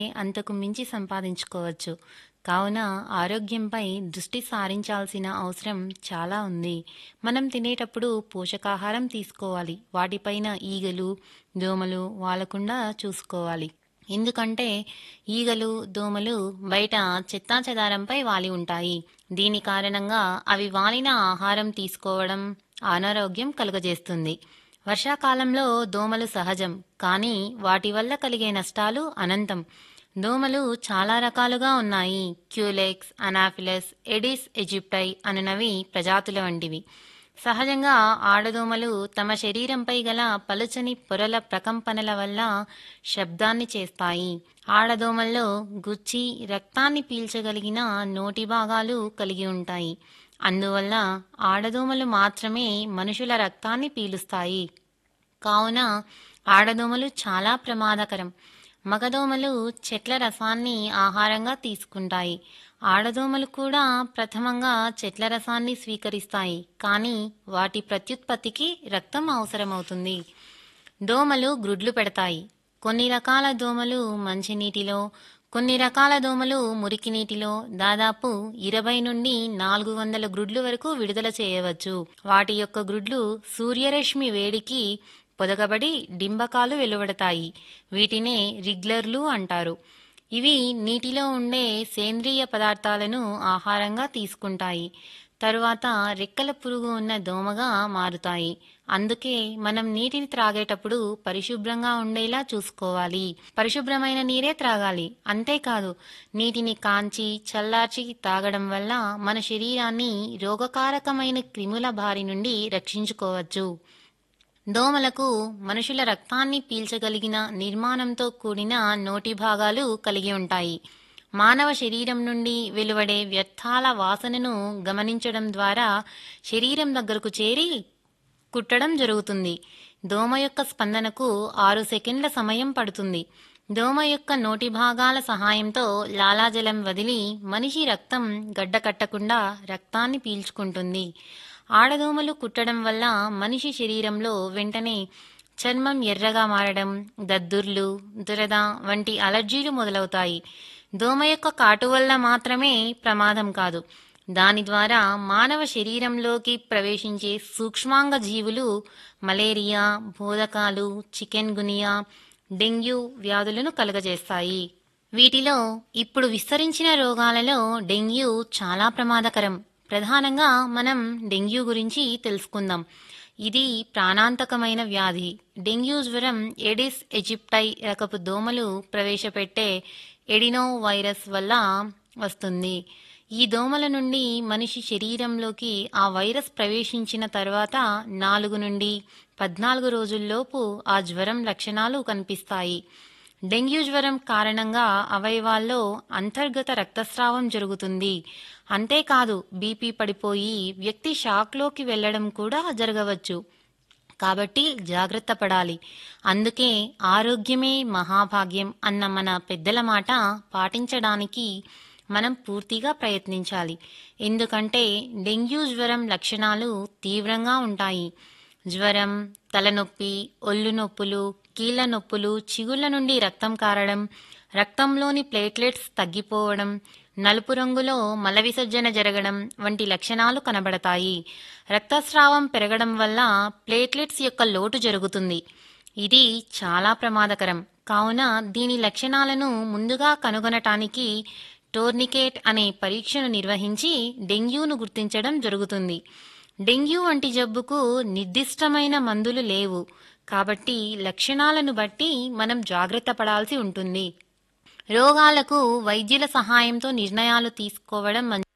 అంతకు మించి సంపాదించుకోవచ్చు. కావున ఆరోగ్యంపై దృష్టి సారించాల్సిన అవసరం చాలా ఉంది. మనం తినేటప్పుడు పోషకాహారం తీసుకోవాలి. వాటిపైన ఈగలు, దోమలు వాలకుండా చూసుకోవాలి. ఎందుకంటే ఈగలు, దోమలు బయట చెత్తాచెదారంపై వాలి ఉంటాయి. దీని కారణంగా అవి వాలిన ఆహారం తీసుకోవడం అనారోగ్యం కలుగజేస్తుంది. వర్షాకాలంలో దోమలు సహజం, కానీ వాటి వల్ల కలిగే నష్టాలు అనంతం. దోమలు చాలా రకాలుగా ఉన్నాయి. క్యూలెక్స్, అనాఫిలస్, ఎడిస్ ఎజిప్టై అనునవి ప్రజాతుల వంటివి. సహజంగా ఆడదోమలు తమ శరీరంపై గల పలుచని పొరల ప్రకంపనల వల్ల శబ్దాన్ని చేస్తాయి. ఆడదోమల్లో గుచ్చి రక్తాన్ని పీల్చగలిగిన నోటి భాగాలు కలిగి ఉంటాయి. అందువల్ల ఆడదోమలు మాత్రమే మనుషుల రక్తాన్ని పీలుస్తాయి. కావున ఆడదోమలు చాలా ప్రమాదకరం. మగదోమలు చెట్ల రసాన్ని ఆహారంగా తీసుకుంటాయి. ఆడదోమలు కూడా ప్రథమంగా చెట్ల రసాన్ని స్వీకరిస్తాయి, కానీ వాటి ప్రత్యుత్పత్తికి రక్తం అవసరమవుతుంది. దోమలు గ్రుడ్లు పెడతాయి. కొన్ని రకాల దోమలు మంచినీటిలో, కొన్ని రకాల దోమలు మురికి నీటిలో దాదాపు 20 నుండి 400 గ్రుడ్లు వరకు విడుదల చేయవచ్చు. వాటి యొక్క గ్రుడ్లు సూర్యరశ్మి వేడికి పొదగబడి డింబకాలు వెలువడతాయి. వీటినే రిగ్లర్లు అంటారు. ఇవి నీటిలో ఉండే సేంద్రియ పదార్థాలను ఆహారంగా తీసుకుంటాయి. తరువాత రెక్కల పురుగు ఉన్న దోమగా మారుతాయి. అందుకే మనం నీటిని త్రాగేటప్పుడు పరిశుభ్రంగా ఉండేలా చూసుకోవాలి. పరిశుభ్రమైన నీరే త్రాగాలి. అంతేకాదు, నీటిని కాంచి చల్లార్చి తాగడం వల్ల మన శరీరాన్ని రోగకారకమైన క్రిముల బారి నుండి రక్షించుకోవచ్చు. దోమలకు మనుషుల రక్తాన్ని పీల్చగలిగిన నిర్మాణంతో కూడిన నోటి భాగాలు కలిగి ఉంటాయి. మానవ శరీరం నుండి వెలువడే వ్యర్థాల వాసనను గమనించడం ద్వారా శరీరం దగ్గరకు చేరి కుట్టడం జరుగుతుంది. దోమ యొక్క స్పందనకు 6 సెకండ్ల సమయం పడుతుంది. దోమ యొక్క నోటి భాగాల సహాయంతో లాలాజలం వదిలి మనిషి రక్తం గడ్డకట్టకుండా రక్తాన్ని పీల్చుకుంటుంది. ఆడదోమలు కుట్టడం వల్ల మనిషి శరీరంలో వెంటనే చర్మం ఎర్రగా మారడం, దద్దుర్లు, దురద వంటి అలర్జీలు మొదలవుతాయి. దోమ యొక్క కాటు వల్ల మాత్రమే ప్రమాదం కాదు, దాని ద్వారా మానవ శరీరంలోకి ప్రవేశించే సూక్ష్మాంగ జీవులు మలేరియా, బోధకాలు, చికెన్ గునియా, డెంగ్యూ వ్యాధులను కలుగజేస్తాయి. వీటిలో ఇప్పుడు విస్తరించిన రోగాలలో డెంగ్యూ చాలా ప్రమాదకరం. ప్రధానంగా మనం డెంగ్యూ గురించి తెలుసుకుందాం. ఇది ప్రాణాంతకమైన వ్యాధి. డెంగ్యూ జ్వరం ఎడిస్ ఎజిప్టై రకపు దోమలు ప్రవేశపెట్టే ఎడినో వైరస్ వల్ల వస్తుంది. ఈ దోమల నుండి మనిషి శరీరంలోకి ఆ వైరస్ ప్రవేశించిన తర్వాత 4 నుండి 14 రోజుల్లోపు ఆ జ్వరం లక్షణాలు కనిపిస్తాయి. డెంగ్యూ జ్వరం కారణంగా అవయవాల్లో అంతర్గత రక్తస్రావం జరుగుతుంది. అంతేకాదు, బీపీ పడిపోయి వ్యక్తి షాక్లోకి వెళ్లడం కూడా జరగవచ్చు. కాబట్టి జాగ్రత్త పడాలి. అందుకే ఆరోగ్యమే మహాభాగ్యం అన్న మన పెద్దల మాట పాటించడానికి మనం పూర్తిగా ప్రయత్నించాలి. ఎందుకంటే డెంగ్యూ జ్వరం లక్షణాలు తీవ్రంగా ఉంటాయి. జ్వరం, తలనొప్పి, ఒళ్ళు నొప్పులు, కీళ్ల నొప్పులు, చిగుళ్ల నుండి రక్తం కారడం, రక్తంలోని ప్లేట్లెట్స్ తగ్గిపోవడం, నలుపు రంగులో మల విసర్జన జరగడం వంటి లక్షణాలు కనబడతాయి. రక్తస్రావం పెరగడం వల్ల ప్లేట్లెట్స్ యొక్క లోటు జరుగుతుంది. ఇది చాలా ప్రమాదకరం. కావున దీని లక్షణాలను ముందుగా కనుగొనటానికి టోర్నికేట్ అనే పరీక్షను నిర్వహించి డెంగ్యూను గుర్తించడం జరుగుతుంది. డెంగ్యూ వంటి జబ్బుకు నిర్దిష్టమైన మందులు లేవు. కాబట్టి లక్షణాలను బట్టి మనం జాగ్రత్త పడాల్సి ఉంటుంది. రోగాలకు వైద్యుల సహాయంతో నిర్ణయాలు తీసుకోవడం